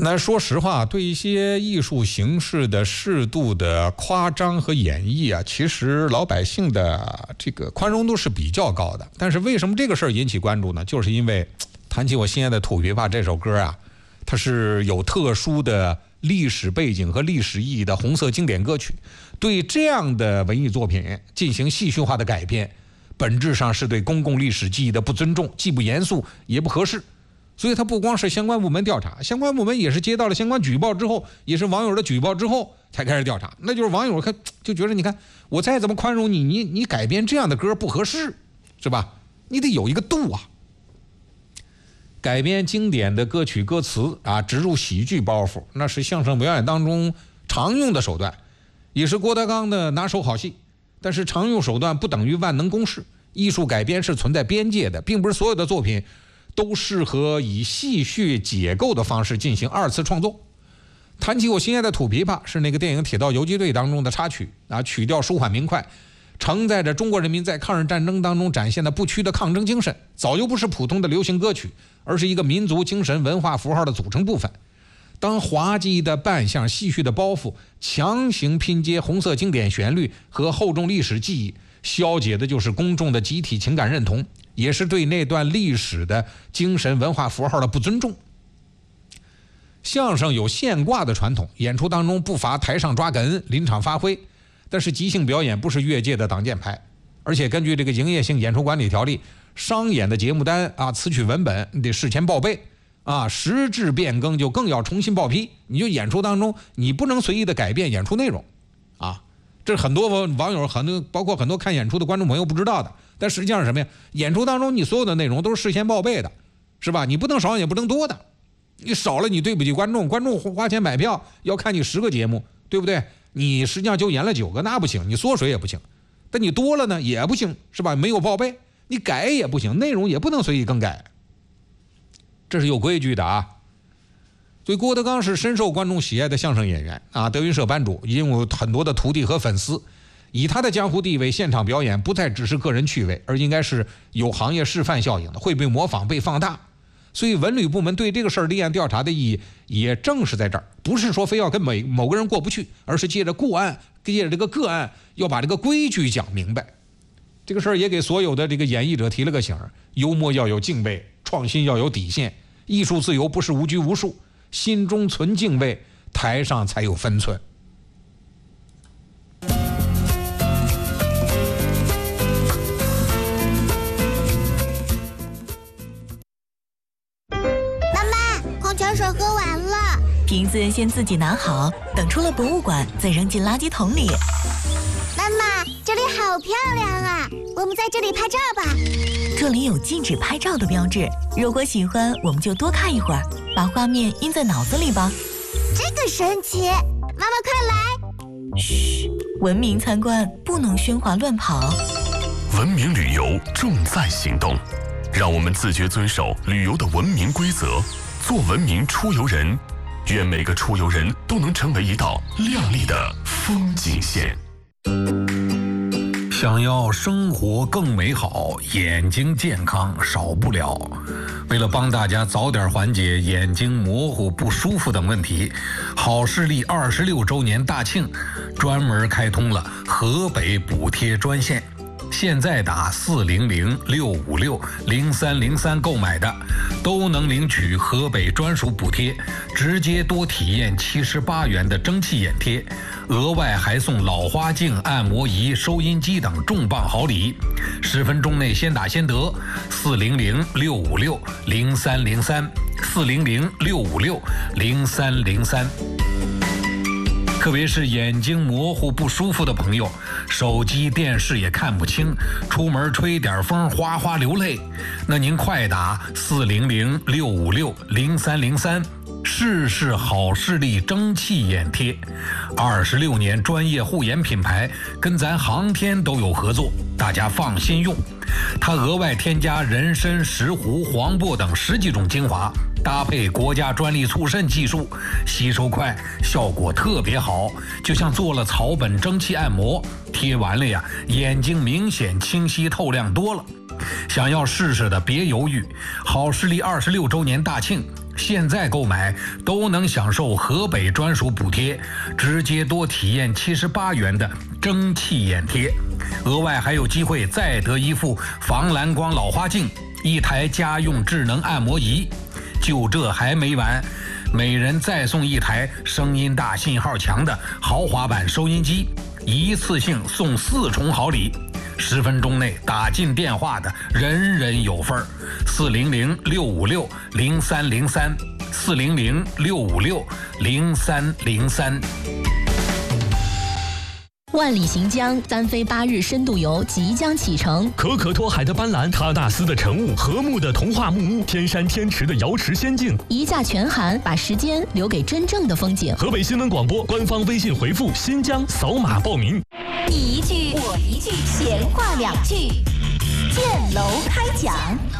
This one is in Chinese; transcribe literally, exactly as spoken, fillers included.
那说实话，对一些艺术形式的适度的夸张和演绎啊，其实老百姓的这个宽容度是比较高的。但是为什么这个事儿引起关注呢？就是因为谈起我心爱的土琵琶这首歌啊，它是有特殊的历史背景和历史意义的红色经典歌曲，对这样的文艺作品进行戏谑化的改编，本质上是对公共历史记忆的不尊重，既不严肃也不合适。所以它不光是相关部门调查，相关部门也是接到了相关举报之后，也是网友的举报之后才开始调查。那就是网友看就觉得，你看我再怎么宽容你，你你改编这样的歌不合适，是吧？你得有一个度啊。改编经典的歌曲歌词啊，植入喜剧包袱，那是相声表演当中常用的手段，也是郭德纲的拿手好戏。但是常用手段不等于万能公式，艺术改编是存在边界的，并不是所有的作品都适合以戏谑解构的方式进行二次创作。谈起我心爱的土琵琶，是那个电影《铁道游击队》当中的插曲啊，曲调舒缓明快，承载着中国人民在抗日战争当中展现的不屈的抗争精神，早就不是普通的流行歌曲，而是一个民族精神文化符号的组成部分。当滑稽的扮相、戏谑的包袱强行拼接红色经典旋律和厚重历史记忆，消解的就是公众的集体情感认同，也是对那段历史的精神文化符号的不尊重。相声有现挂的传统，演出当中不乏台上抓哏、临场发挥，但是即兴表演不是越界的挡箭牌，而且根据这个营业性演出管理条例，商演的节目单啊、词曲文本你得事前报备啊，实质变更就更要重新报批。你就演出当中你不能随意的改变演出内容啊，这是很多网友很多包括很多看演出的观众朋友不知道的。但实际上是什么呀？演出当中你所有的内容都是事先报备的，是吧？你不能少也不能多的，你少了你对不起观众，观众花钱买票要看你十个节目，对不对？你实际上就演了九个，那不行，你缩水也不行。但你多了呢也不行，是吧？没有报备，你改也不行，内容也不能随意更改，这是有规矩的啊。所以郭德纲是深受观众喜爱的相声演员啊，德云社班主，已经有很多的徒弟和粉丝。以他的江湖地位，现场表演不再只是个人趣味，而应该是有行业示范效应的，会被模仿、被放大。所以文旅部门对这个事儿立案调查的意义也正是在这儿，不是说非要跟每某个人过不去，而是借着个案，借着这个个案要把这个规矩讲明白。这个事儿也给所有的这个演绎者提了个醒儿：幽默要有敬畏，创新要有底线，艺术自由不是无拘无束，心中存敬畏，台上才有分寸。 水喝完了， 瓶子先自己拿好，等出了博物馆再扔进垃圾桶里。 妈妈，这里好漂亮啊，我们在这里拍照吧。 这里有禁止拍照的标志，如果喜欢我们就多看一会儿，把画面印在脑子里吧。 这个神奇，妈妈快来。 嘘，文明参观不能喧哗乱跑。 文明旅游重在行动，让我们自觉遵守旅游的文明规则，做文明出游人，愿每个出游人都能成为一道亮丽的风景线。 想要生活更美好，眼睛健康少不了。为了帮大家早点缓解眼睛模糊不舒服等问题，好视力二十六周年大庆专门开通了河北补贴专线。现在打四零零六五六零三零三购买的，都能领取河北专属补贴，直接多体验七十八元的蒸汽眼贴，额外还送老花镜、按摩仪、收音机等重磅好礼。十分钟内先打先得，四零零六五六零三零三，四零零六五六零三零三。特别是眼睛模糊不舒服的朋友，手机电视也看不清，出门吹点风哗哗流泪，那您快打四零零六五六零三零三，试试好视力蒸汽眼贴。二十六年专业护眼品牌，跟咱航天都有合作，大家放心用。它额外添加人参、石斛、黄柏等十几种精华，搭配国家专利促渗技术，吸收快，效果特别好，就像做了草本蒸汽按摩，贴完了呀，眼睛明显清晰透亮多了。想要试试的别犹豫，好视力二十六周年大庆， 现在购买都能享受河北专属补贴，直接多体验七十八元的蒸汽眼贴，额外还有机会再得一副防蓝光老花镜，一台家用智能按摩仪。就这还没完，每人再送一台声音大、信号强的豪华版收音机，一次性送四重好礼。十分钟内打进电话的人人有份儿。四零零六五六零三零三，四零零六五六零三零三。 万里行江，三飞八日深度游即将启程。 可可托海的斑斓，喀纳斯的晨雾，和睦的童话木屋，天山天池的瑶池仙境， 一价全含，把时间留给真正的风景。 河北新闻广播官方微信回复新疆扫码报名。 你一句我一句，闲话两句，建楼开讲。